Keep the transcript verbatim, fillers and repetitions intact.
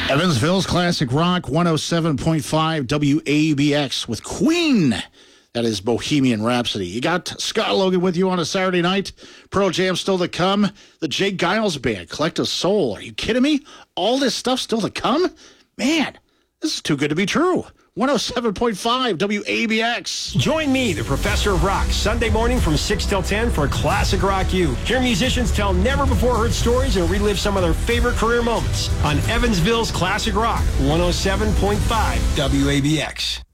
Evansville's Classic Rock, one oh seven point five W A B X with Queen. That is Bohemian Rhapsody. You got Scott Logan with you on a Saturday night. Pearl Jam still to come. The Jay Giles Band, Collective Soul. Are you kidding me? All this stuff still to come? Man, this is too good to be true. one oh seven point five W A B X. Join me, the Professor of Rock, Sunday morning from six till ten for Classic Rock U. Hear musicians tell never-before-heard stories and relive some of their favorite career moments on Evansville's Classic Rock, one oh seven point five W A B X.